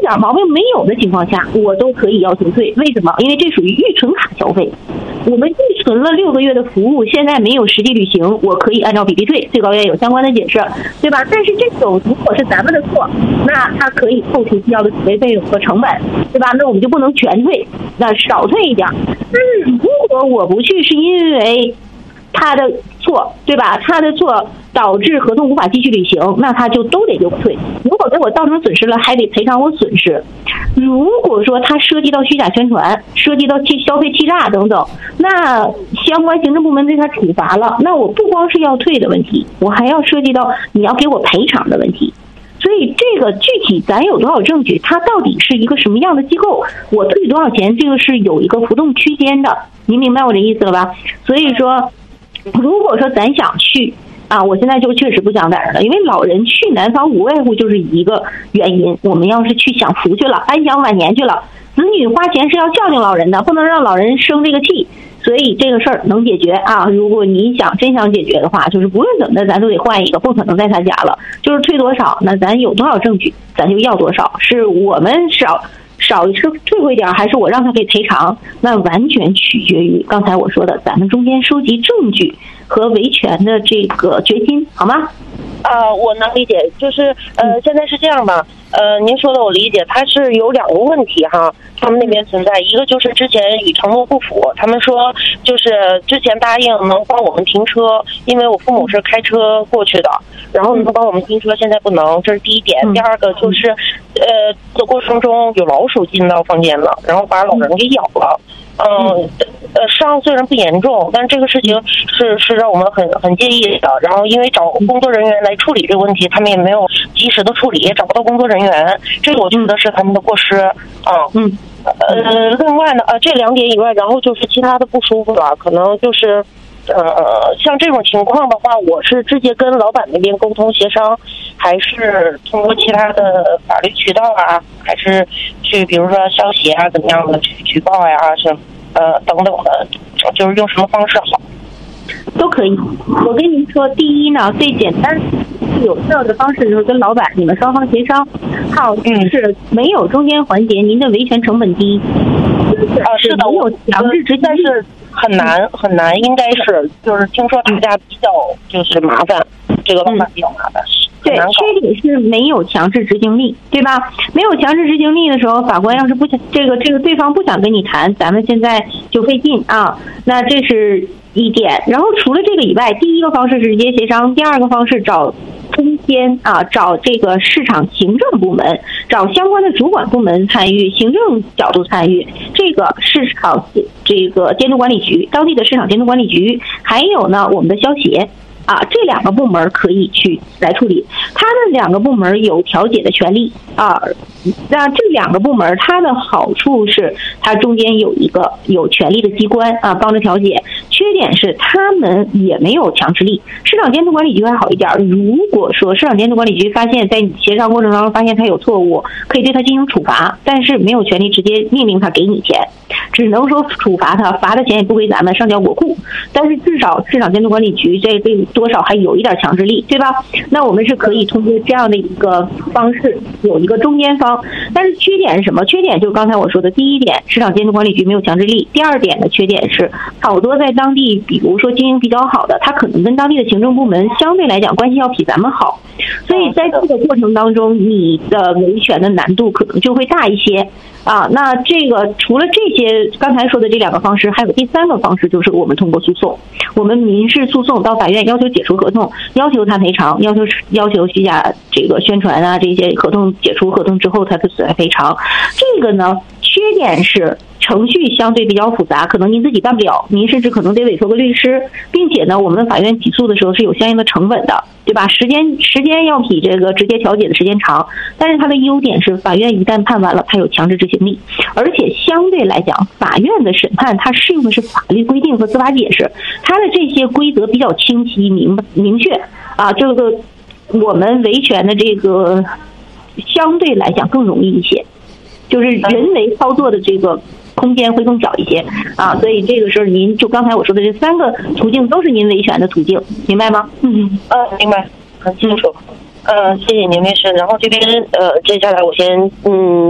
点毛病没有的情况下，我都可以要求退。为什么？因为这属于预存卡消费，我们预存了6个月的服务，现在没有实际履行，我可以按照比例退，最高院有相关的解释，对吧？但是这种如果是咱们的错，那它可以扣除必要的储备费用和成本，对吧？那我们就不能全退，那少退一点。但是如果我不去，是因为他的错，对吧？他的错导致合同无法继续履行，那他就都得给我退。如果给我造成损失了，还得赔偿我损失。如果说他涉及到虚假宣传，涉及到消费欺诈等等，那相关行政部门对他处罚了，那我不光是要退的问题，我还要涉及到你要给我赔偿的问题。所以这个具体咱有多少证据，它到底是一个什么样的机构，我退多少钱，这个是有一个浮动区间的，您明白我这意思了吧？所以说如果说咱想去我现在就确实不想在这儿了，因为老人去南方无外乎就是一个原因，我们要是去享福去了，安享晚年去了，子女花钱是要孝敬老人的，不能让老人生这个气，所以这个事儿能解决如果你真想解决的话，就是不论怎么的咱都得换一个，不可能在他家了，就是退多少，那咱有多少证据咱就要多少，是我们少是退回点，还是我让他给赔偿，那完全取决于刚才我说的咱们中间收集证据和维权的这个决心，好吗？ 我能理解，就是现在是这样吧，您说的我理解，它是有2个问题哈，他们那边存在，一个就是之前与承诺不符，他们说就是之前答应能帮我们停车，因为我父母是开车过去的，然后能帮我们停车，现在不能，这是第一点。第二个就是这过程中有老鼠进到房间了，然后把老人给咬了。伤虽然不严重，但是这个事情是让我们很介意的。然后因为找工作人员来处理这个问题，他们也没有及时的处理，也找不到工作人员，这个我觉得是他们的过失。另外呢，这2点以外，然后就是其他的不舒服了，可能就是像这种情况的话，我是直接跟老板那边沟通协商，还是通过其他的法律渠道还是去比如说消协怎么样的去举报什么等等的，就是用什么方式好？ 都可以。我跟您说，第一呢，最简单最有效的方式就是跟老板你们双方协商，好，是没有中间环节，您的维权成本低。 是的， 没有强制执行， 但是很难，应该是就是听说大家比较就是麻烦，这个老板比较麻烦。 对，缺点是没有强制执行力，对吧？没有强制执行力的时候，法官要是不想这个对方不想跟你谈，咱们现在就费劲那这是一点。然后除了这个以外，第一个方式是直接协商，第二个方式找中间找这个市场行政部门，找相关的主管部门参与，行政角度参与，这个市场这个监督管理局，当地的市场监督管理局，还有呢我们的消协。这2个部门可以去来处理，他们2个部门有调解的权利那这2个部门它的好处是它中间有一个有权利的机关帮着调解，缺点是他们也没有强制力。市场监督管理局还好一点，如果说市场监督管理局发现在协商过程当中发现他有错误，可以对他进行处罚，但是没有权利直接命令他给你钱，只能说处罚他，罚的钱也不归咱们，上交国库。但是至少市场监督管理局这多少还有一点强制力，对吧？那我们是可以通过这样的一个方式有一个中间方。但是缺点是什么？缺点就是刚才我说的，第一点，市场监督管理局没有强制力；第二点的缺点是，好多在当地，比如说经营比较好的，他可能跟当地的行政部门相对来讲关系要比咱们好，所以在这个过程当中，你的维权的难度可能就会大一些。那这个除了这些刚才说的这2个方式，还有第3个方式，就是我们通过诉讼，我们民事诉讼到法院要求解除合同，要求他赔偿，要求虚假这个宣传这些合同解除合同之后他的损害赔偿。这个呢，缺点是程序相对比较复杂，可能您自己办不了，您甚至可能得委托个律师，并且呢，我们法院起诉的时候是有相应的成本的，对吧？时间要比这个直接调解的时间长，但是它的优点是法院一旦判完了，它有强制执行力，而且相对来讲，法院的审判它适用的是法律规定和司法解释，它的这些规则比较清晰明确这个我们维权的这个相对来讲更容易一些，就是人为操作的这个空间会更小一些所以这个是您就刚才我说的这3个途径都是您维权的途径，明白吗？ 明白，很清楚。谢谢您律师。然后这边接下来我先